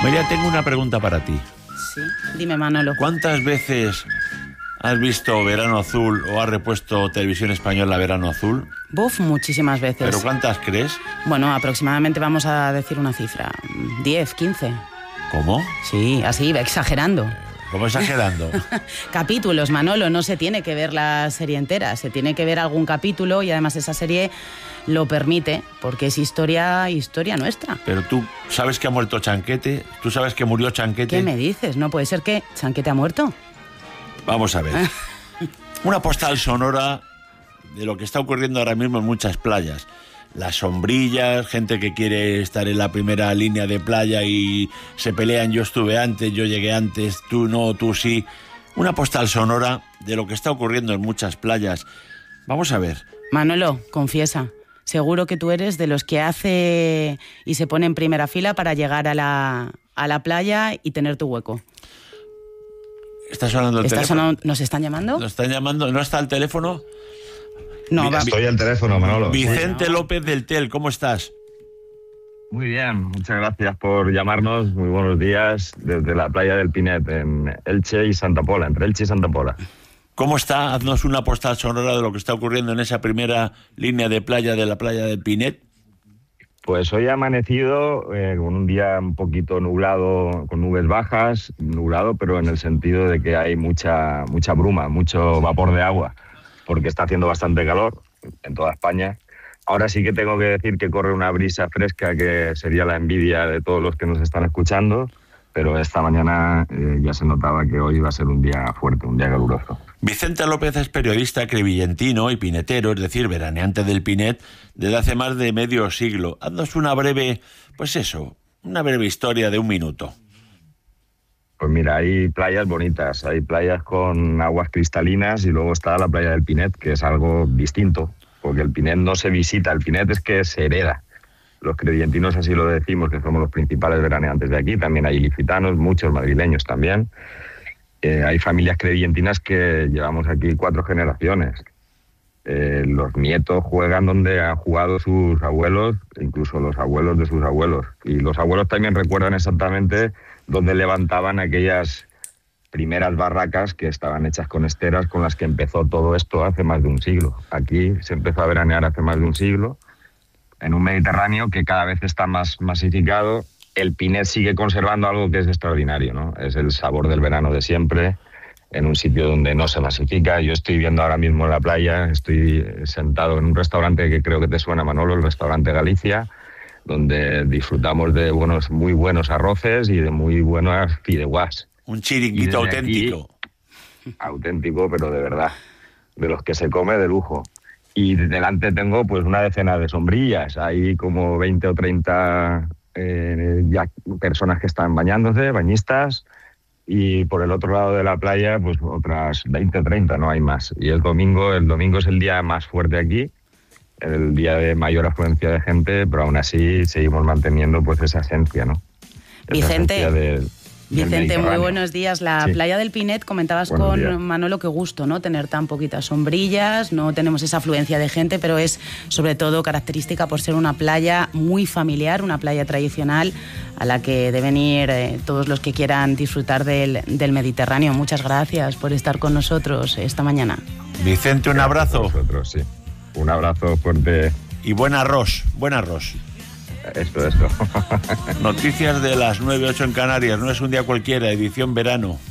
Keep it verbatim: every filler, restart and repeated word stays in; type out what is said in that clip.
María, tengo una pregunta para ti. Sí, dime, Manolo. ¿Cuántas veces has visto Verano Azul o has repuesto Televisión Española Verano Azul? Buf, muchísimas veces. ¿Pero cuántas crees? Bueno, aproximadamente vamos a decir una cifra. diez, quince. ¿Cómo? Sí, así, exagerando. ¿Cómo exagerando? Capítulos, Manolo, no se tiene que ver la serie entera, se tiene que ver algún capítulo y además esa serie lo permite, porque es historia historia nuestra. Pero tú sabes que ha muerto Chanquete, tú sabes que murió Chanquete. ¿Qué me dices? ¿No puede ser que Chanquete ha muerto? Vamos a ver. Una postal sonora de lo que está ocurriendo ahora mismo en muchas playas. Las sombrillas, gente que quiere estar en la primera línea de playa y se pelean, yo estuve antes, yo llegué antes, tú no, tú sí. Una postal sonora de lo que está ocurriendo en muchas playas. Vamos a ver. Manolo, confiesa, seguro que tú eres de los que hace y se pone en primera fila para llegar a la, a la playa y tener tu hueco. ¿Está sonando el ¿Está teléfono? sonando, ¿Nos están llamando? ¿Nos están llamando? ¿No está el teléfono? No, va. Estoy al teléfono, Manolo. Vicente López del Tel, ¿cómo estás? Muy bien, muchas gracias por llamarnos. Muy buenos días desde la playa del Pinet, en Elche y Santa Pola, entre Elche y Santa Pola. ¿Cómo está? Haznos una postal sonora de lo que está ocurriendo en esa primera línea de playa de la playa del Pinet. Pues hoy ha amanecido eh, con un día un poquito nublado, con nubes bajas, nublado, pero en el sentido de que hay mucha, mucha bruma, mucho vapor de agua, porque está haciendo bastante calor en toda España. Ahora sí que tengo que decir que corre una brisa fresca que sería la envidia de todos los que nos están escuchando, pero esta mañana eh, ya se notaba que hoy iba a ser un día fuerte, un día caluroso. Vicente López es periodista crevillentino y pinetero, es decir, veraneante del Pinet, desde hace más de medio siglo. Haznos una breve, pues eso, una breve historia de un minuto. Pues mira, hay playas bonitas, hay playas con aguas cristalinas y luego está la playa del Pinet, que es algo distinto, porque el Pinet no se visita, el Pinet es que se hereda. Los crevillentinos así lo decimos, que somos los principales veraneantes de aquí, también hay ilicitanos, muchos madrileños también. Eh, hay familias crevillentinas que llevamos aquí cuatro generaciones. Eh, los nietos juegan donde han jugado sus abuelos, incluso los abuelos de sus abuelos. Y los abuelos también recuerdan exactamente donde levantaban aquellas primeras barracas que estaban hechas con esteras con las que empezó todo esto hace más de un siglo. Aquí se empezó a veranear hace más de un siglo, en un Mediterráneo que cada vez está más masificado. El Pinet sigue conservando algo que es extraordinario, ¿no? Es el sabor del verano de siempre, en un sitio donde no se masifica. Yo estoy viendo ahora mismo en la playa, estoy sentado en un restaurante que creo que te suena, Manolo, el restaurante Galicia, donde disfrutamos de buenos, muy buenos arroces y de muy buenas fideuás. Un chiringuito auténtico. Aquí, auténtico, pero de verdad, de los que se come de lujo. Y delante tengo pues una decena de sombrillas, hay como veinte o treinta eh, ya personas que están bañándose, bañistas, y por el otro lado de la playa pues otras veinte o treinta, no hay más. Y el domingo, el domingo es el día más fuerte aquí, el día de mayor afluencia de gente, pero aún así seguimos manteniendo pues esa esencia, ¿no? Esa Vicente, esencia de, Vicente, muy buenos días. La sí. playa del Pinet, comentabas Buenos con días. Manolo, qué gusto, ¿no? Tener tan poquitas sombrillas, no tenemos esa afluencia de gente, pero es sobre todo característica por ser una playa muy familiar, una playa tradicional a la que deben ir eh, todos los que quieran disfrutar del, del Mediterráneo. Muchas gracias por estar con nosotros esta mañana. Vicente, un Gracias a abrazo. vosotros, sí. Un abrazo fuerte. Y buen arroz, buen arroz. Esto, esto. Noticias de las nueve ocho en Canarias, no es un día cualquiera, edición verano.